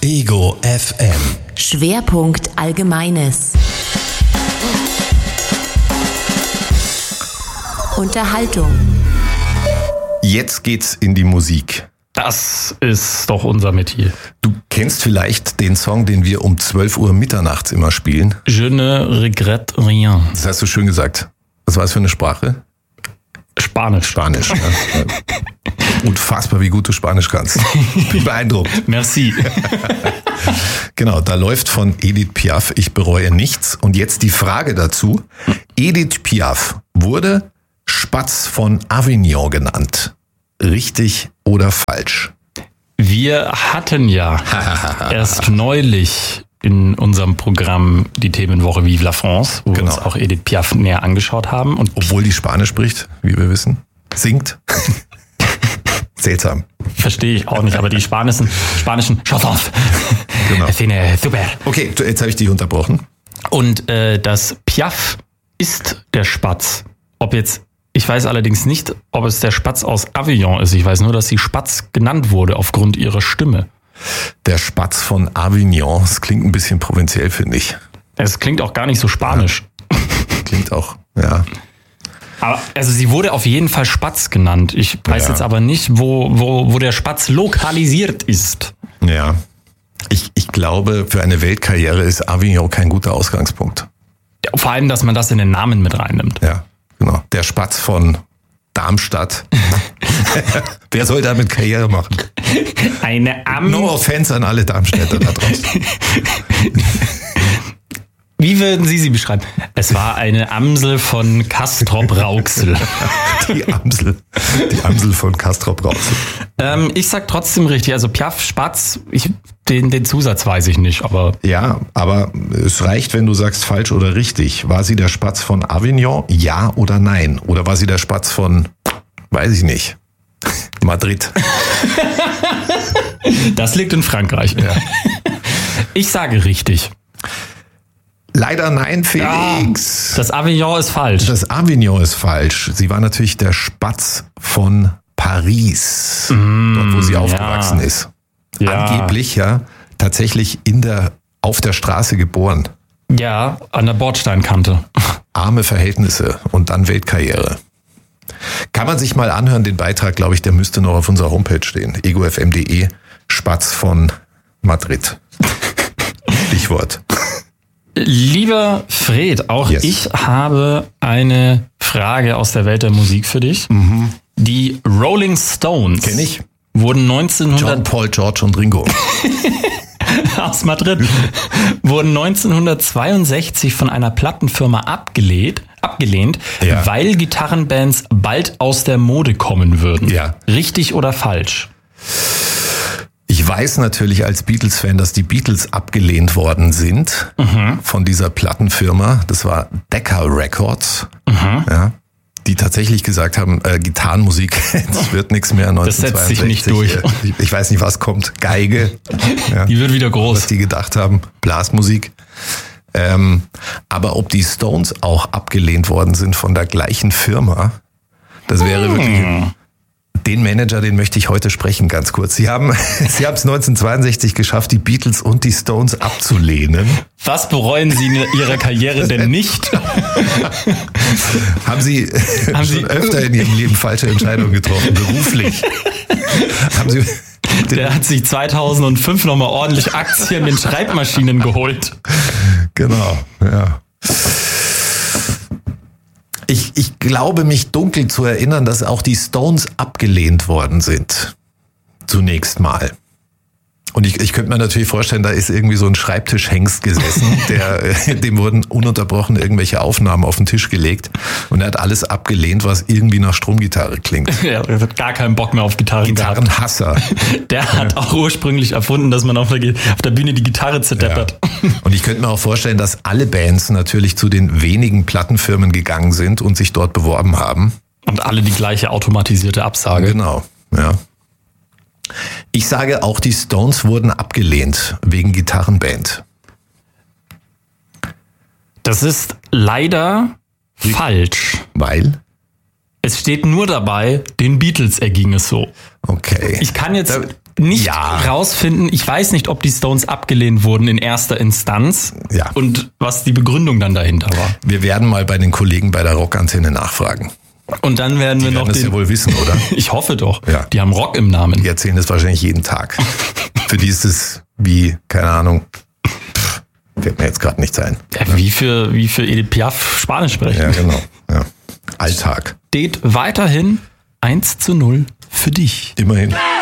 Ego FM. Schwerpunkt Allgemeines. Unterhaltung. Jetzt geht's in die Musik. Das ist doch unser Metier. Du kennst vielleicht den Song, den wir um 12 Uhr mitternachts immer spielen. Je ne regrette rien. Das hast du schön gesagt. Was war es für eine Sprache? Spanisch. Spanisch. Ja. Unfassbar, wie gut du Spanisch kannst. Bin beeindruckt. Merci. Genau, da läuft von Edith Piaf, ich bereue nichts. Und jetzt die Frage dazu. Edith Piaf wurde Spatz von Avignon genannt. Richtig oder falsch? Wir hatten ja erst neulich in unserem Programm die Themenwoche Vive la France, wo wir uns auch Edith Piaf näher angeschaut haben. Und obwohl die Spanisch spricht, wie wir wissen, singt. Seltsam. Verstehe ich auch nicht, aber die spanischen Chansons. Genau. Finde super. Okay, jetzt habe ich dich unterbrochen. Und das Piaf ist der Spatz. Ich weiß allerdings nicht, ob es der Spatz aus Avignon ist. Ich weiß nur, dass sie Spatz genannt wurde aufgrund ihrer Stimme. Der Spatz von Avignon, das klingt ein bisschen provinziell, finde ich. Es klingt auch gar nicht so spanisch. Ja, klingt auch, ja. Aber also sie wurde auf jeden Fall Spatz genannt. Ich weiß jetzt aber nicht, wo der Spatz lokalisiert ist. Ja, ich glaube, für eine Weltkarriere ist Avignon kein guter Ausgangspunkt. Ja, vor allem, dass man das in den Namen mit reinnimmt. Ja, genau. Der Spatz von Darmstadt. Wer soll damit Karriere machen? No offense an alle Darmstädter da draußen. Wie würden Sie beschreiben? Es war eine Amsel von Castrop-Rauxel. Die Amsel von Castrop-Rauxel. Ich sag trotzdem richtig. Also Piaf, Spatz, den Zusatz weiß ich nicht, aber... Ja, aber es reicht, wenn du sagst falsch oder richtig. War sie der Spatz von Avignon? Ja oder nein? Oder war sie der Spatz von, weiß ich nicht, Madrid? Das liegt in Frankreich. Ja. Ich sage richtig. Leider nein, Felix. Ja, das Avignon ist falsch. Das Avignon ist falsch. Sie war natürlich der Spatz von Paris, dort wo sie aufgewachsen ist. Ja. Angeblich tatsächlich auf der Straße geboren. Ja, an der Bordsteinkante. Arme Verhältnisse und dann Weltkarriere. Kann man sich mal anhören, den Beitrag, glaube ich, der müsste noch auf unserer Homepage stehen. egofm.de, Spatz von Madrid. Stichwort. Lieber Fred, auch ich habe eine Frage aus der Welt der Musik für dich. Mhm. Die Rolling Stones. Kenn ich. Wurden 1900... John, Paul, George und Ringo. Aus Madrid. Wurden 1962 von einer Plattenfirma abgelehnt, weil Gitarrenbands bald aus der Mode kommen würden. Ja. Richtig oder falsch? Ich weiß natürlich als Beatles-Fan, dass die Beatles abgelehnt worden sind von dieser Plattenfirma. Das war Decca Records, die tatsächlich gesagt haben, Gitarrenmusik, das wird nichts mehr. 1962. Das setzt sich nicht durch. Ich weiß nicht, was kommt. Geige. Ja, die wird wieder groß. Was die gedacht haben, Blasmusik. Aber ob die Stones auch abgelehnt worden sind von der gleichen Firma, das wäre wirklich... Den Manager, den möchte ich heute sprechen, ganz kurz. Sie haben es 1962 geschafft, die Beatles und die Stones abzulehnen. Was bereuen Sie in Ihrer Karriere denn nicht? Haben Sie öfter in Ihrem Leben falsche Entscheidungen getroffen, beruflich? Der hat sich 2005 nochmal ordentlich Aktien mit Schreibmaschinen geholt. Genau, ja. Ich glaube, mich dunkel zu erinnern, dass auch die Stones abgelehnt worden sind. Zunächst mal. Und ich könnte mir natürlich vorstellen, da ist irgendwie so ein Schreibtischhengst gesessen, dem wurden ununterbrochen irgendwelche Aufnahmen auf den Tisch gelegt und er hat alles abgelehnt, was irgendwie nach Stromgitarre klingt. Ja, er hat gar keinen Bock mehr auf Gitarren gehabt. Gitarrenhasser. Der hat auch ursprünglich erfunden, dass man auf der Bühne die Gitarre zerdeppert. Ja. Und ich könnte mir auch vorstellen, dass alle Bands natürlich zu den wenigen Plattenfirmen gegangen sind und sich dort beworben haben. Und alle die gleiche automatisierte Absage. Genau, ja. Ich sage, auch die Stones wurden abgelehnt wegen Gitarrenband. Das ist leider falsch. Weil? Es steht nur dabei, den Beatles erging es so. Okay. Ich kann jetzt nicht Ja. rausfinden. Ich weiß nicht, ob die Stones abgelehnt wurden in erster Instanz Ja. und was die Begründung dann dahinter war. Wir werden mal bei den Kollegen bei der Rockantenne nachfragen. Und dann werden wir Die noch werden das ja wohl wissen, oder? Ich hoffe doch. Ja. Die haben Rock im Namen. Die erzählen das wahrscheinlich jeden Tag. Für die ist es wie, keine Ahnung, fällt mir jetzt gerade nichts ein. Ja, wie für Edith Piaf Spanisch sprechen. Ja, genau. Ja. Alltag. Steht weiterhin 1:0 für dich. Immerhin.